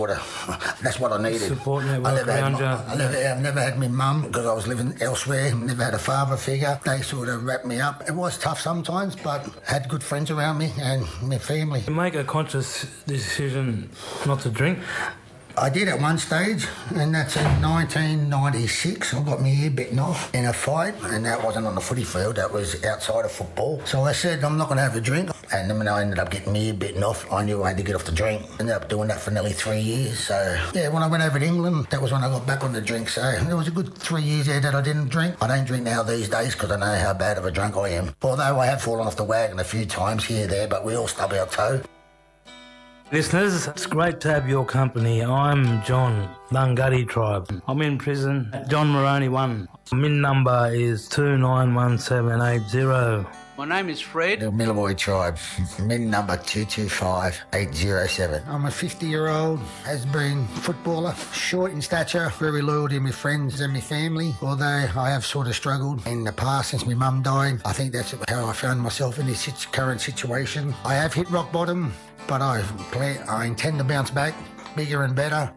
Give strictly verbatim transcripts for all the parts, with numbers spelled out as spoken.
That's what I needed. Support network I never around had, you. I never, I've never had my mum because I was living elsewhere. Never had a father figure. They sort of wrapped me up. It was tough sometimes, but had good friends around me and my family. You make a conscious decision not to drink? I did at one stage, and that's in nineteen ninety-six. I got my ear bitten off in a fight, and that wasn't on the footy field, that was outside of football. So I said, I'm not going to have a drink. And then when I ended up getting my ear bitten off, I knew I had to get off the drink. Ended up doing that for nearly three years. So, yeah, when I went over to England, that was when I got back on the drink. So it was a good three years there that I didn't drink. I don't drink now these days because I know how bad of a drunk I am. Although I have fallen off the wagon a few times here there, but we all stub our toe. Listeners, it's great to have your company. I'm John, Lungadee Tribe. I'm in prison. John Moroney one. Min number is two nine one seven eight zero. My name is Fred. The Millaboy Tribe, min number two two five eight zero seven. I'm a fifty-year-old, has-been footballer, short in stature, very loyal to my friends and my family, although I have sort of struggled in the past since my mum died. I think that's how I found myself in this current situation. I have hit rock bottom, but I, plan, I intend to bounce back, bigger and better.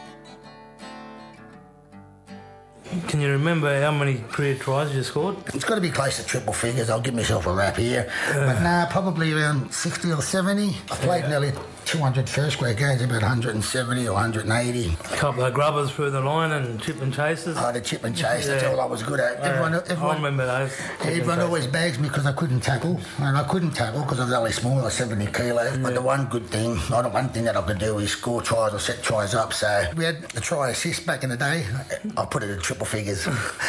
Can you remember how many career tries you scored? It's got to be close to triple figures. I'll give myself a rap here. Uh, but nah, probably around sixty or seventy. I played yeah. nearly two hundred first grade games, about one hundred seventy or one hundred eighty. A couple of grubbers through the line and chip and chases. Oh, the chip and chase, yeah. That's all I was good at. Everyone, everyone, I remember those. Everyone always bags me because I couldn't tackle. And I couldn't tackle because I was only small, I was seventy kilos. Yeah. But the one good thing, not the one thing that I could do is score tries or set tries up. So we had the try assist back in the day. I put it in triple figures.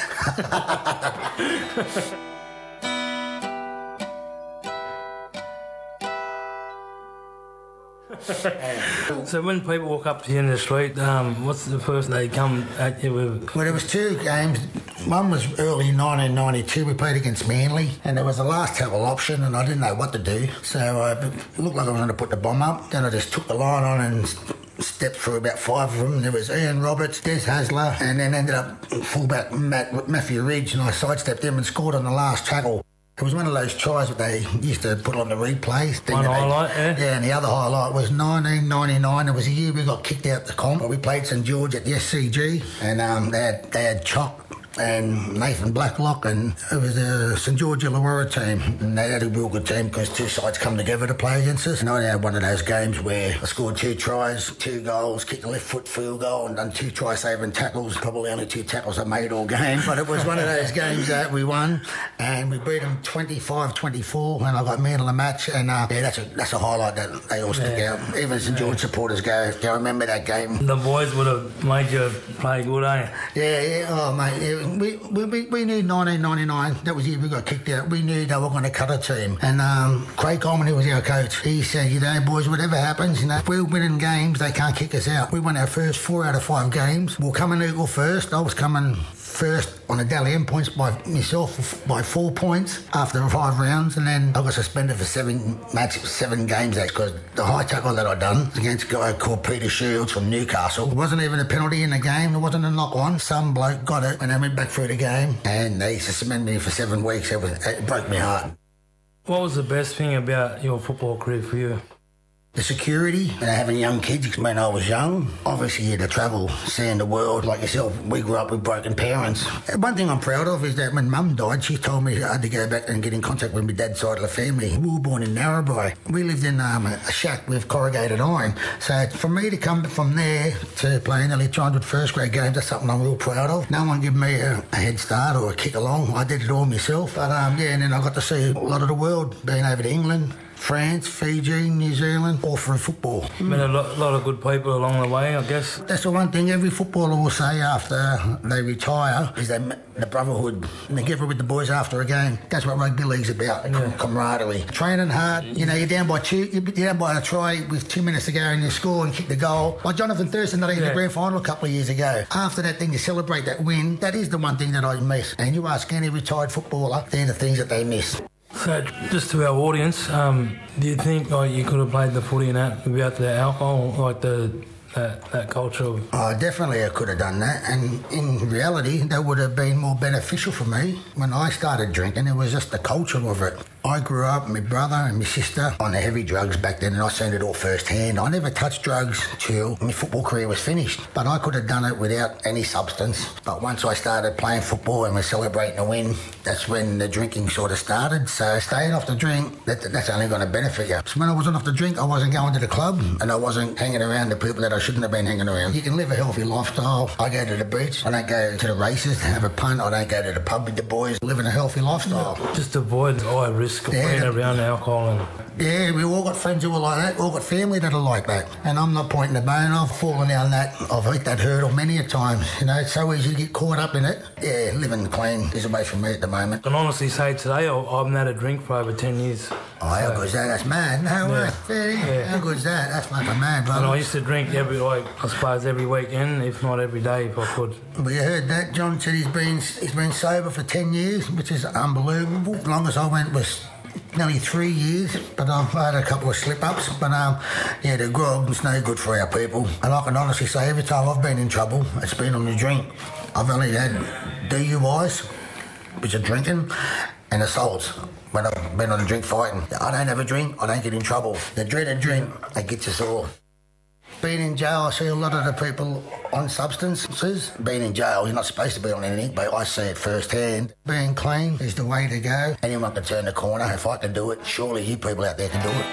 So when people walk up to you in the street, um, what's the first they come at you with? Well, there was two games. One was early nineteen ninety-two. We played against Manly, and there was a last tackle option, and I didn't know what to do. So I, it looked like I was going to put the bomb up. Then I just took the line on and stepped through about five of them. There was Ian Roberts, Des Hasler, and then ended up fullback Matt, Matthew Ridge, and I sidestepped him and scored on the last tackle. It was one of those tries that they used to put on the replays. One highlight, yeah? Yeah, and the other highlight was nineteen ninety-nine. It was a year we got kicked out the comp. We played St George at the S C G, and um, they had, they had Chock and Nathan Blacklock, and it was a St George Illawarra team, and they had a real good team because two sides come together to play against us. And I had one of those games where I scored two tries, two goals, kicked a left foot field goal, and done two try saving tackles. Probably only two tackles I made all game, but it was one of those games that we won, and we beat them twenty-five twenty-four, and I got man of the match. And uh, yeah, that's a that's a highlight that they all stick yeah. out. Even St George yeah. supporters go, go remember that game. The boys would have made you play good, eh? Yeah, yeah. Oh mate. Yeah. We, we, we knew nineteen ninety-nine, that was the year we got kicked out. We knew they were going to cut a team. And um, Craig Coleman, who was our coach, he said, you know, boys, whatever happens, you know, if we're winning games, they can't kick us out. We won our first four out of five games. We'll come and equal first. I was coming first on the Dally M points by myself by four points after five rounds, and then I got suspended for seven matches, seven games because the high tackle that I done against a guy called Peter Shields from Newcastle. It wasn't even a penalty in the game, it wasn't a knock on. Some bloke got it and I went back through the game and they suspended me for seven weeks. It, was, it broke my heart. What was the best thing about your football career for you? The security and having young kids when I was young. Obviously, you had to travel, seeing the world like yourself. We grew up with broken parents. One thing I'm proud of is that when Mum died, she told me I had to go back and get in contact with my dad's side of the family. We were born in Narrabri. We lived in um, a shack with corrugated iron. So for me to come from there to playing nearly two hundred first grade games, that's something I'm real proud of. No one gave me a, a head start or a kick along. I did it all myself. But um, yeah, and then I got to see a lot of the world, being over to England, France, Fiji, New Zealand, all through football. Met a lot, lot of good people along the way, I guess. That's the one thing every footballer will say after they retire is they the brotherhood and together with the boys after a game. That's what rugby league's about, yeah. camaraderie. Training hard, you know, you're down by two, you're down by a try with two minutes to go and you score and kick the goal. Like Jonathan Thurston did in yeah. the grand final a couple of years ago. After that thing, you celebrate that win. That is the one thing that I miss. And you ask any retired footballer, they're the things that they miss. So, just to our audience, um, do you think like you could have played the footy and that without the alcohol, like the that, that culture of... Oh, definitely I could have done that, and in reality that would have been more beneficial for me. When I started drinking, it was just the culture of it. I grew up, my brother and my sister, on the heavy drugs back then, and I seen it all firsthand. I never touched drugs till my football career was finished, but I could have done it without any substance. But once I started playing football and we're celebrating a win, that's when the drinking sort of started. So staying off the drink, that, that's only going to benefit you. So when I wasn't off the drink, I wasn't going to the club and I wasn't hanging around the people that I shouldn't have been hanging around. You can live a healthy lifestyle. I go to the beach, I don't go to the races, have a punt, I don't go to the pub with the boys, living a healthy lifestyle. Just avoid high risk of Yeah. being around alcohol. And Yeah, we all got friends who are like that, all got family that are like that. And I'm not pointing the bone, I've fallen down that, I've hit that hurdle many a time. You know, it's so easy to get caught up in it. Yeah, living clean is away from me at the moment. I can honestly say today I I haven't had a drink for over ten years. Oh, how So- good is that? That's mad. No way. Yeah. Yeah. How good is that? That's fucking mad, And I brother. used to drink every, like, I suppose every weekend, if not every day if I could. But you heard that? John said he's been he's been sober for ten years, which is unbelievable. The longest I went was nearly three years, but I've had a couple of slip-ups. But, um, yeah, the grog is no good for our people. And I can honestly say every time I've been in trouble, it's been on the drink. I've only had D U Is, which are drinking, and assaults when I've been on a drink fighting. I don't have a drink, I don't get in trouble. The dreaded drink, that gets us all. Being in jail, I see a lot of the people on substances. Being in jail, you're not supposed to be on anything, but I see it firsthand. Being clean is the way to go. Anyone can turn the corner. If I can do it, surely you people out there can do it.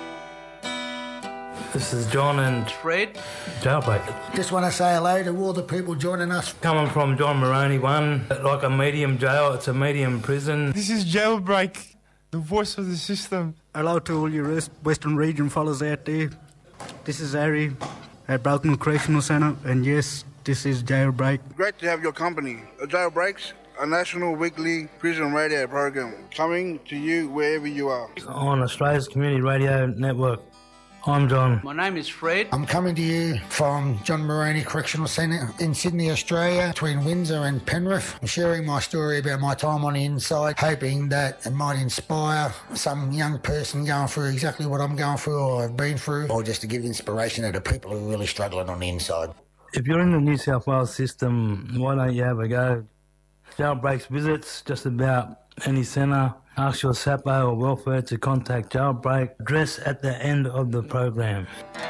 This is John and Fred. Jailbreak. Just want to say hello to all the people joining us. Coming from John Maroney one, like a medium jail, it's a medium prison. This is Jailbreak, the voice of the system. Hello to all your West- Western region fellas out there. This is Harry at Broken Correctional Centre, and yes, this is Jailbreak. Great to have your company. Jailbreaks, a national weekly prison radio program coming to you wherever you are. On Australia's Community Radio Network. I'm John. My name is Fred. I'm coming to you from John Maroney Correctional Centre in Sydney, Australia, between Windsor and Penrith. I'm sharing my story about my time on the inside, hoping that it might inspire some young person going through exactly what I'm going through or have been through, or just to give inspiration to the people who are really struggling on the inside. If you're in the New South Wales system, why don't you have a go? Jailbreaks visits just about any centre. Ask your S A P O or welfare to contact Jailbreak. Address at the end of the program.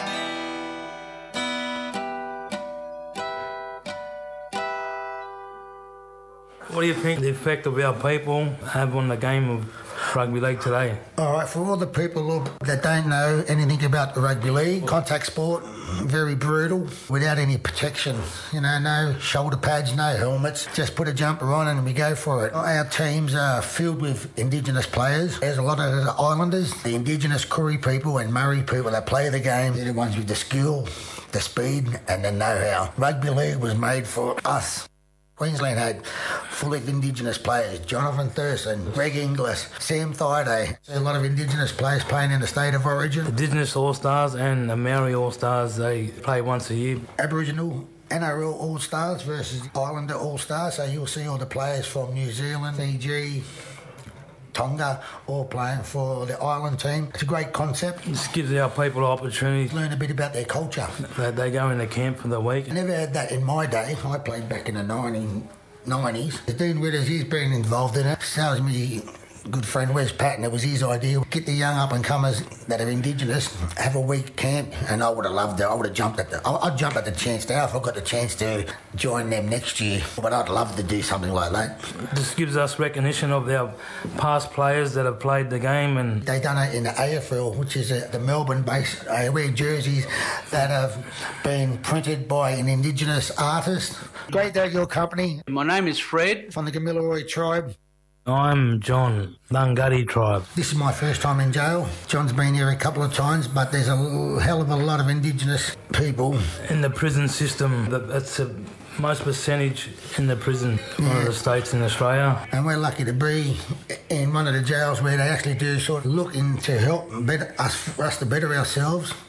What do you think the effect of our people have on the game of rugby league today? All right, for all the people that don't know anything about the rugby league, contact sport, very brutal, without any protection. You know, no shoulder pads, no helmets. Just put a jumper on and we go for it. Our teams are filled with Indigenous players. There's a lot of the Islanders, the Indigenous Koori people and Murray people that play the game. They're the ones with the skill, the speed and the know-how. Rugby league was made for us. Queensland had full of Indigenous players, Jonathan Thurston, Greg Inglis, Sam Thaiday. A lot of Indigenous players playing in the state of origin. Indigenous All-Stars and the Maori All-Stars, they play once a year. Aboriginal N R L All-Stars versus Islander All-Stars, so you'll see all the players from New Zealand, Fiji, Tonga, all playing for the island team. It's a great concept. This gives our people opportunities. Learn a bit about their culture. They, they go into camp for the week. I never had that in my day. I played back in the nineteen nineties. Dean Withers, he's been involved in it. So was me good friend Wes Patton. It was his idea. Get the young up-and-comers that are Indigenous, have a week camp, and I would have loved it. I would have jumped at the... I'd jump at the chance now if I got the chance to join them next year. But I'd love to do something like that. This gives us recognition of our past players that have played the game, and They done it in the A F L, which is a, the Melbourne-based. They wear jerseys that have been printed by an Indigenous artist. Great to have your company My name is Fred. from the Gamilaroi tribe. I'm John, Ngungurri tribe. This is my first time in jail. John's been here a couple of times, but there's a hell of a lot of Indigenous people. In the prison system, that- that's the most percentage in the prison, one of the states in Australia. And we're lucky to be in one of the jails where they actually do sort of look into help better us, for us to better ourselves.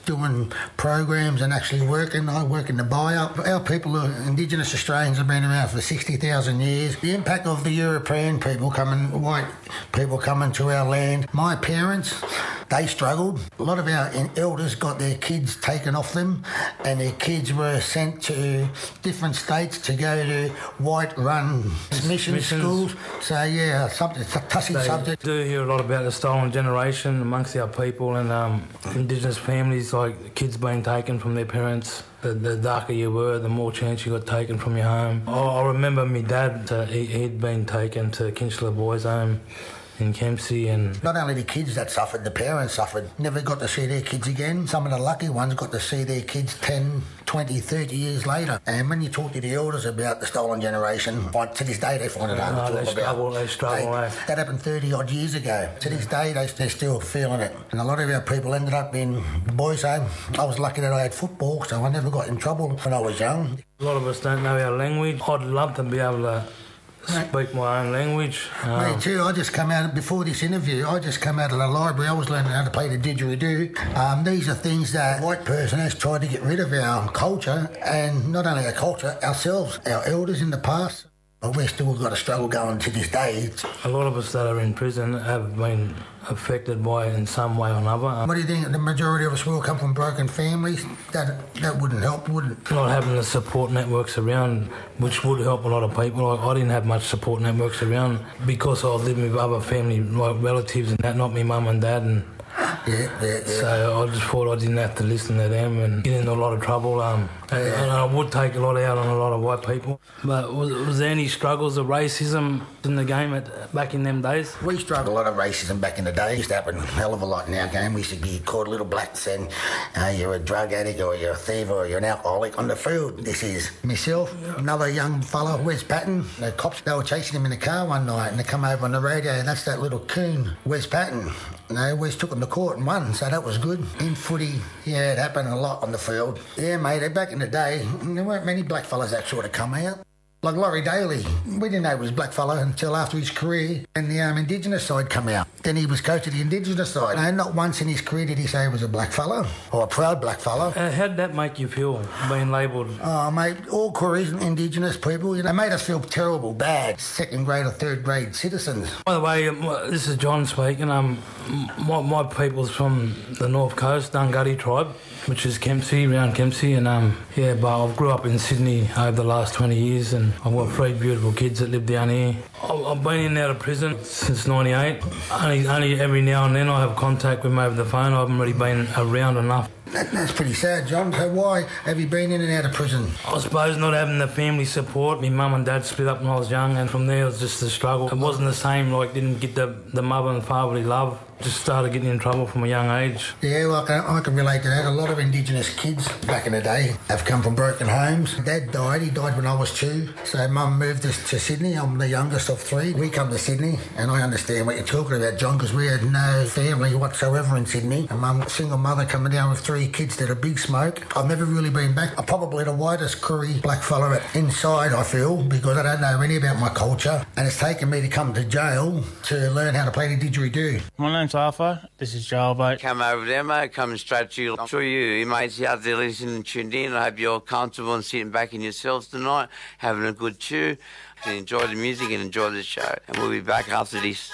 doing programs and actually working. I work in the buy-up. Our people, are, Indigenous Australians, have been around for sixty thousand years. The impact of the European people coming, white people coming to our land. My parents, they struggled. A lot of our elders got their kids taken off them, and their kids were sent to different states to go to white-run mission Missions. schools. So, yeah, something, it's a tussy They subject. do hear a lot about the stolen generation amongst our people and um, Indigenous families, like kids being taken from their parents. The, the darker you were, the more chance you got taken from your home. I, I remember my dad, uh, he, he'd been taken to Kinchler Boys Home in Kempsey, and Not only the kids that suffered, the parents suffered. Never got to see their kids again. Some of the lucky ones got to see their kids ten, twenty, thirty years later. And when you talk to the elders about the stolen generation, find- to this day they find it hard No, to they talk struggle, about. they struggle, eh? That happened thirty odd years ago. To this day they, they're still feeling it. And a lot of our people ended up in boys' home. I was lucky that I had football, so I never got in trouble when I was young. a lot of us don't know our language. I'd love to be able to speak my own language. Um, Me too. I just come out, before this interview, I just come out of the library. I was learning how to play the didgeridoo. Um, these are things that a white person has tried to get rid of our culture, and not only our culture, ourselves, our elders in the past. But we've still got a struggle going to this day. a lot of us that are in prison have been affected by it in some way or another. What do you think? The majority of us will come from broken families. That that wouldn't help, would it? Not having the support networks around, which would help a lot of people. Like, I didn't have much support networks around because I was living with other family, like relatives and that, not my mum and dad. And Yeah, yeah, yeah. so I just thought I didn't have to listen to them and get into a lot of trouble. Um, and, and I would take a lot out on a lot of white people. But was, was there any struggles of racism in the game at, back in them days? We struggled a lot of racism back in the day. It used to happen a hell of a lot in our game. We used to be called little blacks and uh, you're a drug addict or you're a thief or you're an alcoholic on the field. This is myself, another young fella, Wes Patton. The cops, they were chasing him in the car one night and they come over on the radio and that's that little coon, Wes Patton. You know, Wes took him to court and won, so that was good. In footy, yeah, it happened a lot on the field. Yeah, mate, back in the day, there weren't many black fellas that sort of come out. Like Laurie Daly, we didn't know he was a black fella until after his career and the um, Indigenous side come out. Then he was coach of the Indigenous side. And not once in his career did he say he was a black fella or a proud black fella. Uh, how did that make you feel, being labelled? Oh, mate, all Korean Indigenous people, you know, made us feel terrible, bad, second grade or third grade citizens. By the way, um, this is John speaking. Um, my, my people's from the North Coast, Dunghutti tribe, which is Kempsey, around Kempsey. And um, yeah, but I grew up in Sydney over the last twenty years and I've got three beautiful kids that live down here. I've been in and out of prison since ninety-eight. Only, only every now and then I have contact with them over the phone. I haven't really been around enough. That, that's pretty sad, John. So why have you been in and out of prison? I suppose not having the family support. My mum and dad split up when I was young, and from there it was just a struggle. It wasn't the same, like didn't get the, the mother and fatherly love. Just started getting in trouble from a young age. Yeah, well, I can, I can relate to that. A lot of Indigenous kids back in the day have come from broken homes. Dad died. He died when I was two. So Mum moved us to Sydney. I'm the youngest of three. We come to Sydney, and I understand what you're talking about, John, because we had no family whatsoever in Sydney. And Mum, single mother coming down with three kids, did a big smoke. I've never really been back. I'm probably the whitest Koori black fella inside, I feel, because I don't know any about my culture. And it's taken me to come to jail to learn how to play the didgeridoo. My name's Arthur. This is Jailbait. Come over there, mate. Coming straight to you. I'm sure you, you mates out there listening and tuned in. I hope you're comfortable and sitting back in yourselves tonight, having a good chew. And enjoy the music and enjoy the show. And we'll be back after this.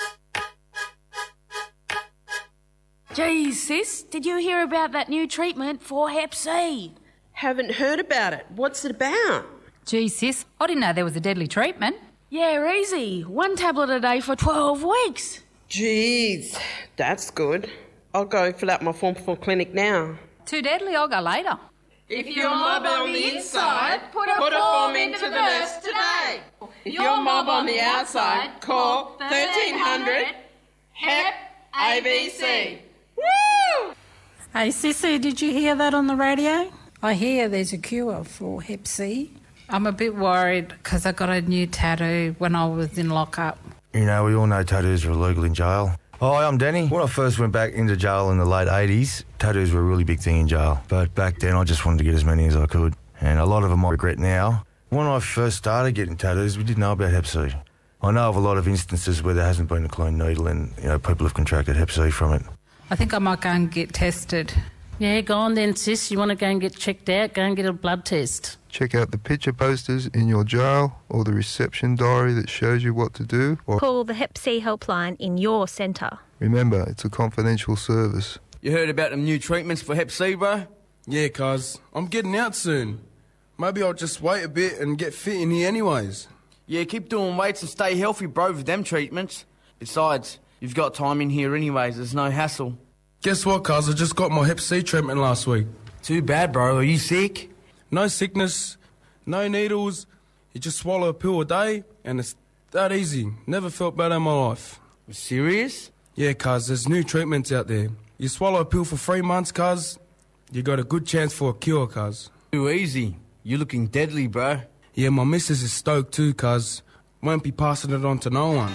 Geez, sis, did you hear about that new treatment for Hep C? Haven't heard about it. What's it about? Gee, sis, I didn't know there was a deadly treatment. Yeah, easy. One tablet a day for twelve weeks. Jeez, that's good. I'll go fill out my form for clinic now. Too deadly, I'll go later. If you're mob on the inside, put a, put a form into the nurse today. If you're mob on the outside, call thirteen hundred HEP A B C. Woo! Hey, Sissy, did you hear that on the radio? I hear there's a cure for Hep C. I'm a bit worried because I got a new tattoo when I was in lockup. You know, we all know tattoos are illegal in jail. Hi, I'm Danny. When I first went back into jail in the late eighties, tattoos were a really big thing in jail. But back then, I just wanted to get as many as I could. And a lot of them I regret now. When I first started getting tattoos, we didn't know about Hep C. I know of a lot of instances where there hasn't been a clean needle and, you know, people have contracted Hep C from it. I think I might go and get tested. Yeah, go on then, sis. You want to go and get checked out, go and get a blood test. Check out the picture posters in your jail or the reception diary that shows you what to do. Or call the Hep C helpline in your centre. Remember, it's a confidential service. You heard about them new treatments for Hep C, bro? Yeah, cuz. I'm getting out soon. Maybe I'll just wait a bit and get fit in here anyways. Yeah, keep doing weights and stay healthy, bro, with them treatments. Besides, you've got time in here anyways, there's no hassle. Guess what, cuz? I just got my Hep C treatment last week. Too bad, bro. Are you sick? No sickness, no needles. You just swallow a pill a day, and it's that easy. Never felt better in my life. Serious? Yeah, cuz, there's new treatments out there. You swallow a pill for three months, cuz, you got a good chance for a cure, cuz. Too easy. You're looking deadly, bro. Yeah, my missus is stoked too, cuz. Won't be passing it on to no one.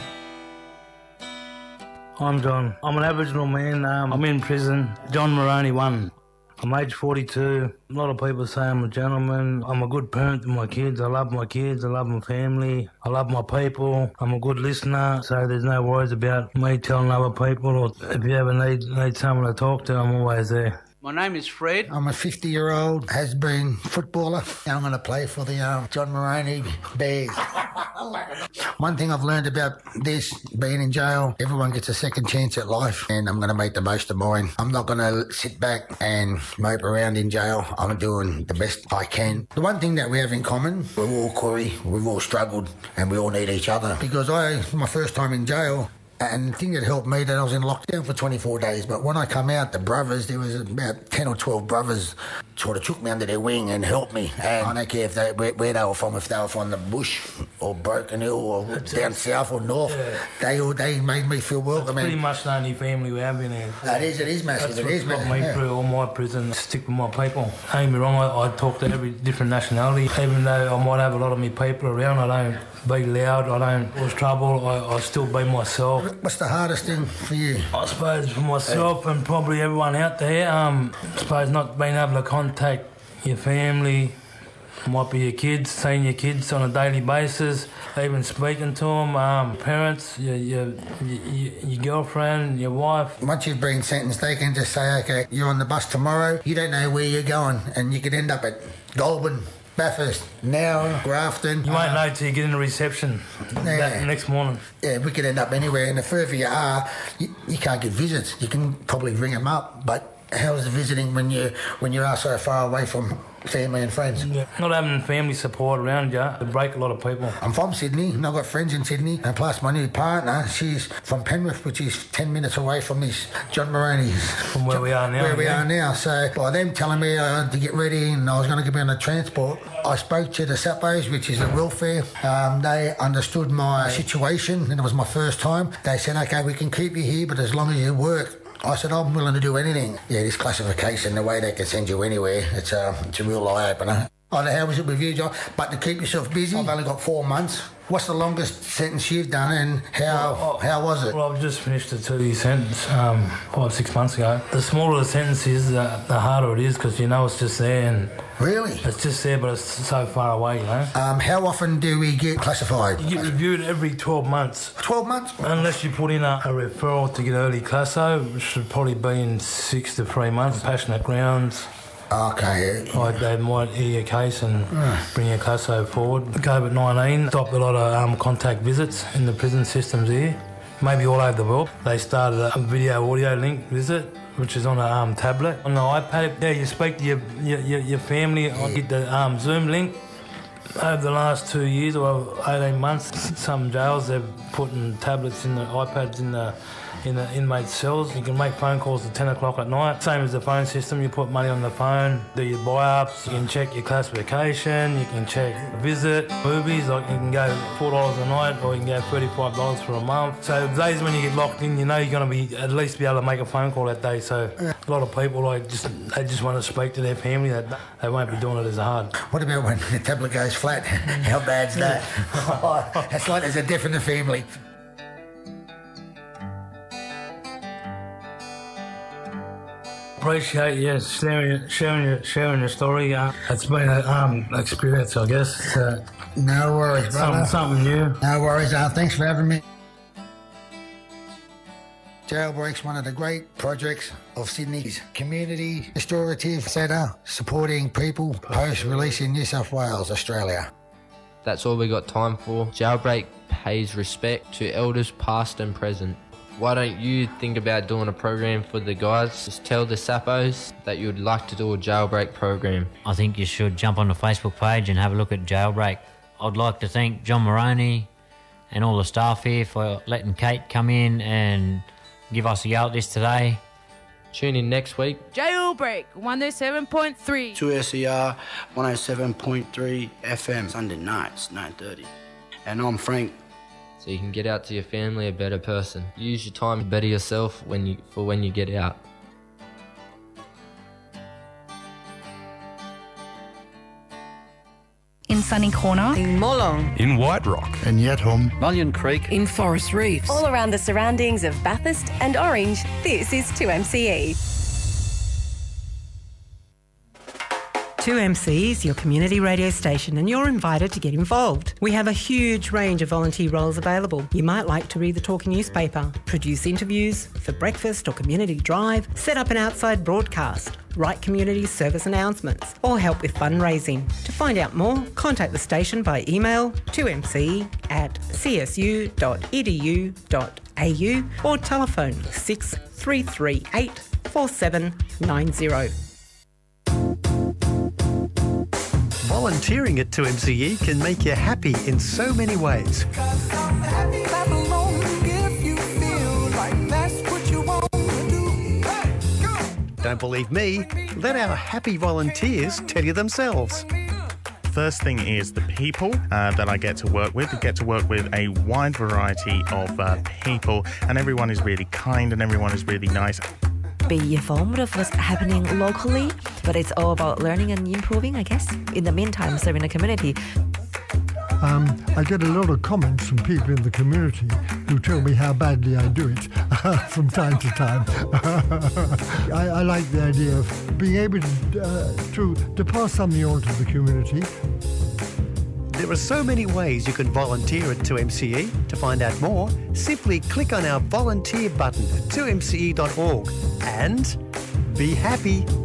I'm John. I'm an Aboriginal man. Um, I'm in prison. John Moroney one. I'm age forty-two. A lot of people say I'm a gentleman. I'm a good parent to my kids. I love my kids. I love my family. I love my people. I'm a good listener, so there's no worries about me telling other people. Or if you ever need, need someone to talk to, I'm always there. My name is Fred. I'm a fifty-year-old, has-been footballer. Now I'm going to play for the um, John Moroney Bears. One thing I've learned about this, being in jail, everyone gets a second chance at life, and I'm going to make the most of mine. I'm not going to sit back and mope around in jail. I'm doing the best I can. The one thing that we have in common, we're all Koori, we've all struggled, and we all need each other. Because I, my first time in jail, and the thing that helped me, that I was in lockdown for twenty-four days, but when I come out, the brothers, there was about ten or twelve brothers, sort of took me under their wing and helped me. And I don't care if they, where, where they were from, if they were from the bush or Broken Hill or That's down it. south or north, yeah. they all, they made me feel welcome. That's pretty much the only family we have in here. That is, it is massive. That's it is got massive. me Yeah. through all my prison, stick with my people. Don't get me wrong, I, I talk to every different nationality. Even though I might have a lot of my people around, I don't be loud, I don't cause trouble, I, I still be myself. What's the hardest thing for you? I suppose for myself and probably everyone out there, um, I suppose not being able to contact your family, might be your kids, seeing your kids on a daily basis, even speaking to them, um, parents, your, your, your, your girlfriend, your wife. Once you've been sentenced, they can just say, OK, you're on the bus tomorrow, you don't know where you're going, and you could end up at Goulburn, Bathurst, now Grafton. You won't know till you get in the reception yeah. that next morning. Yeah, we could end up anywhere, and the further you are, you, you can't get visits. You can probably ring them up, but how's the visiting when you when you are so far away from family and friends? Yeah. Not having family support around you, it break a lot of people. I'm from Sydney, and I've got friends in Sydney, and plus my new partner, she's from Penrith, which is ten minutes away from this John Moroney's. From where we are now. Where we yeah. are now. So by them telling me I had to get ready and I was going to get me on the transport, I spoke to the S A P Os, which is the welfare. Um, they understood my situation, and it was my first time. They said, OK, we can keep you here, but as long as you work. I said, I'm willing to do anything. Yeah, this classification, the way they can send you anywhere, it's a, it's a real eye-opener. I don't know how was it with you, John, but to keep yourself busy, I've only got four months. What's the longest sentence you've done, and how well, how was it? Well, I've just finished a two-year sentence um, five, six months ago. The smaller the sentence is, the, the harder it is, because you know it's just there. And really? It's just there, but it's so far away, you know. Um, how often do we get classified? You get reviewed every twelve months. twelve months? Unless you put in a, a referral to get early classo, which should probably be in six to three months. Passionate grounds. Okay. Like they might hear your case and bring your classo forward. COVID nineteen stopped a lot of um, contact visits in the prison systems here, maybe all over the world. They started a video audio link visit, which is on a um, tablet. On the iPad, yeah, you speak to your your, your family on get the um, Zoom link. Over the last two years or eighteen months, some jails they've put in tablets in the iPads in the in the inmate cells. You can make phone calls at ten o'clock at night. Same as the phone system, you put money on the phone, do your buy-ups, you can check your classification, you can check visit, movies, like you can go four dollars a night or you can go thirty-five dollars for a month. So days when you get locked in, you know you're going to be at least be able to make a phone call that day. So a lot of people like just they just want to speak to their family, that they won't be doing it as hard. What about when the tablet goes flat? How bad's that? Oh, it's like there's a death in the family. Appreciate yes sharing sharing your sharing your story. Uh, it's been an um, experience, I guess. Uh, no worries, brother. Something, something new. No worries. Uh, thanks for having me. Jailbreak's one of the great projects of Sydney's community restorative centre, supporting people post-release in New South Wales, Australia. That's all we got time for. Jailbreak pays respect to elders past and present. Why don't you think about doing a program for the guys? Just tell the Sappos that you'd like to do a Jailbreak program. I think you should jump on the Facebook page and have a look at Jailbreak. I'd like to thank John Moroney and all the staff here for letting Kate come in and give us a yell at this today. Tune in next week. Jailbreak one oh seven point three. two S E R one oh seven point three F M, Sunday nights, nine thirty. And I'm Frank. So you can get out to your family a better person. Use your time to better yourself when you for when you get out. In Sunny Corner, in Molong, in White Rock, in Yetholm, Mullion Creek, in Forest Reefs, all around the surroundings of Bathurst and Orange, this is two M C E. two M C E is your community radio station and you're invited to get involved. We have a huge range of volunteer roles available. You might like to read the talking newspaper, produce interviews for breakfast or community drive, set up an outside broadcast, write community service announcements or help with fundraising. To find out more, contact the station by email two m c at c s u dot e d u dot a u or telephone six three three eight four seven nine zero. Volunteering at two M C E can make you happy in so many ways. Don't believe me? Let our happy volunteers tell you themselves. First thing is the people uh, that I get to work with. I get to work with a wide variety of uh, people, and everyone is really kind and everyone is really nice. Be informed of what's happening locally, but it's all about learning and improving, I guess. In the meantime, serving the community. Um, I get a lot of comments from people in the community who tell me how badly I do it from time to time. I, I like the idea of being able to, uh, to, to pass something on to the community. There are so many ways you can volunteer at two M C E. To find out more, simply click on our volunteer button at two m c e dot org and be happy.